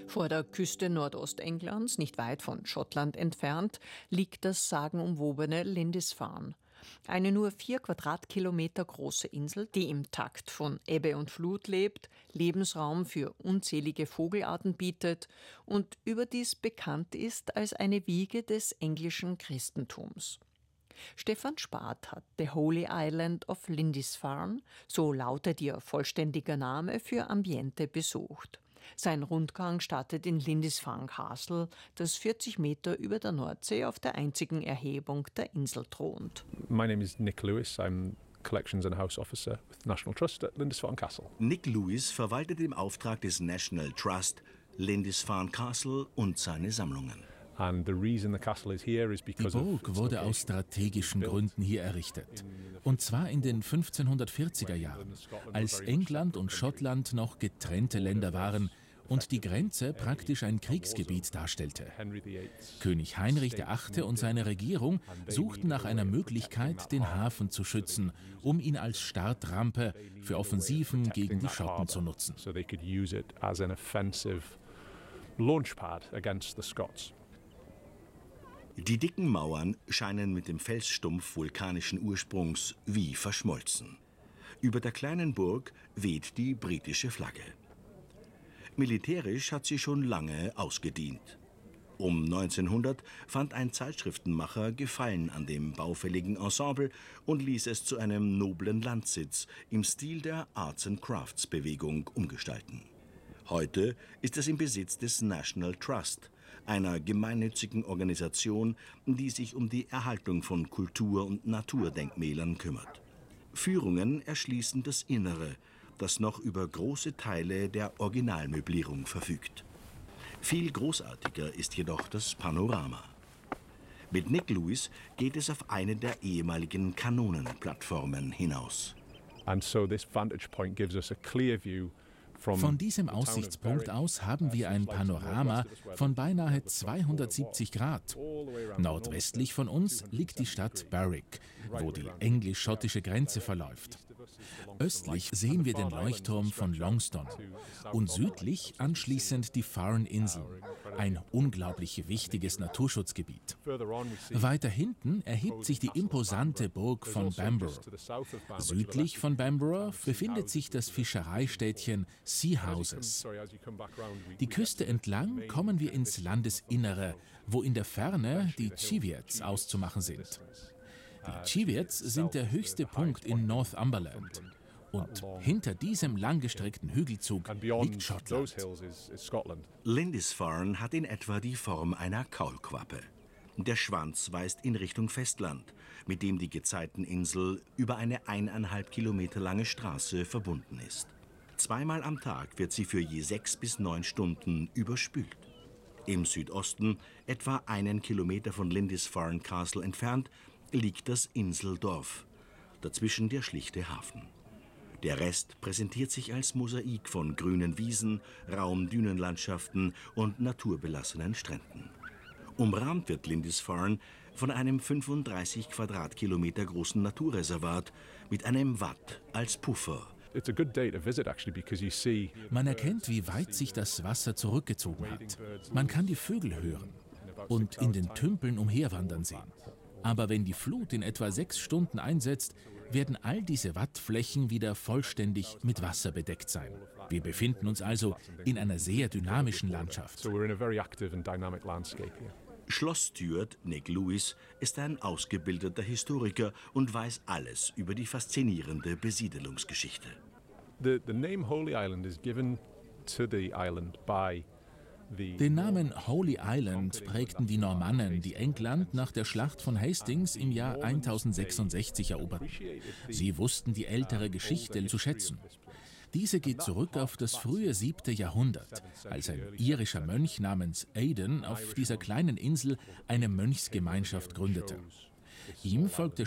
Vor der Küste Nordostenglands, nicht weit von Schottland entfernt, liegt das sagenumwobene Lindisfarne. Eine nur 4 Quadratkilometer große Insel, die im Takt von Ebbe und Flut lebt, Lebensraum für unzählige Vogelarten bietet und überdies bekannt ist als eine Wiege des englischen Christentums. Stefan Spath hat The Holy Island of Lindisfarne, so lautet ihr vollständiger Name, für Ambiente besucht. Sein Rundgang startet in Lindisfarne Castle, das 40 Meter über der Nordsee auf der einzigen Erhebung der Insel thront. My name is Nick Lewis. I'm Collections and House Officer with National Trust at Lindisfarne Castle. Nick Lewis verwaltet im Auftrag des National Trust Lindisfarne Castle und seine Sammlungen. And the reason the castle is here is Die because Burg wurde aus strategischen Gründen hier errichtet. Und zwar in den 1540er Jahren, als England und Schottland noch getrennte Länder waren und die Grenze praktisch ein Kriegsgebiet darstellte. König Heinrich VIII. Und seine Regierung suchten nach einer Möglichkeit, den Hafen zu schützen, um ihn als Startrampe für Offensiven gegen die Schotten zu nutzen. So they could use it as an offensive launchpad against the Scots. Die dicken Mauern scheinen mit dem Felsstumpf vulkanischen Ursprungs wie verschmolzen. Über der kleinen Burg weht die britische Flagge. Militärisch hat sie schon lange ausgedient. Um 1900 fand ein Zeitschriftenmacher Gefallen an dem baufälligen Ensemble und ließ es zu einem noblen Landsitz im Stil der Arts and Crafts Bewegung umgestalten. Heute ist es im Besitz des National Trust, einer gemeinnützigen Organisation, die sich um die Erhaltung von Kultur- und Naturdenkmälern kümmert. Führungen erschließen das Innere, das noch über große Teile der Originalmöblierung verfügt. Viel großartiger ist jedoch das Panorama. Mit Nick Lewis geht es auf eine der ehemaligen Kanonenplattformen hinaus. And so this vantage point gives us a clear view. Von diesem Aussichtspunkt aus haben wir ein Panorama von beinahe 270 Grad. Nordwestlich von uns liegt die Stadt Berwick, wo die englisch-schottische Grenze verläuft. Östlich sehen wir den Leuchtturm von Longstone und südlich anschließend die Farne-Insel, ein unglaublich wichtiges Naturschutzgebiet. Weiter hinten erhebt sich die imposante Burg von Bamborough. Südlich von Bamborough befindet sich das Fischereistädtchen Seahouses. Die Küste entlang kommen wir ins Landesinnere, wo in der Ferne die Cheviots auszumachen sind. Die Cheviots sind der höchste Punkt in Northumberland. Und hinter diesem langgestreckten Hügelzug liegt Schottland. Lindisfarne hat in etwa die Form einer Kaulquappe. Der Schwanz weist in Richtung Festland, mit dem die Gezeiteninsel über eine 1,5 Kilometer lange Straße verbunden ist. Zweimal am Tag wird sie für je 6 bis 9 Stunden überspült. Im Südosten, etwa 1 Kilometer von Lindisfarne Castle entfernt, liegt das Inseldorf, dazwischen der schlichte Hafen. Der Rest präsentiert sich als Mosaik von grünen Wiesen, rauen Dünenlandschaften und naturbelassenen Stränden. Umrahmt wird Lindisfarne von einem 35 Quadratkilometer großen Naturreservat mit einem Watt als Puffer. Man erkennt, wie weit sich das Wasser zurückgezogen hat. Man kann die Vögel hören und in den Tümpeln umherwandern sehen. Aber wenn die Flut in etwa 6 Stunden einsetzt, werden all diese Wattflächen wieder vollständig mit Wasser bedeckt sein. Wir befinden uns also in einer sehr dynamischen Landschaft. Schlosssteward Nick Lewis ist ein ausgebildeter Historiker und weiß alles über die faszinierende Besiedelungsgeschichte. The name Holy Island is given to the island by Den Namen Holy Island prägten die Normannen, die England nach der Schlacht von Hastings im Jahr 1066 eroberten. Sie wussten die ältere Geschichte zu schätzen. Diese geht zurück auf das frühe 7. Jahrhundert, als ein irischer Mönch namens Aidan auf dieser kleinen Insel eine Mönchsgemeinschaft gründete. Ihm folgte